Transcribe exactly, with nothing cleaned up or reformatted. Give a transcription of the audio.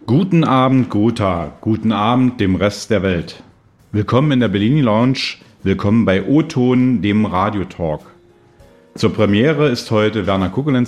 Guten Abend, Gotha. Guten Abend dem Rest der Welt. Willkommen in der Bellini Lounge. Willkommen bei O-Ton, dem Radiotalk. Zur Premiere ist heute Werner Kukelenz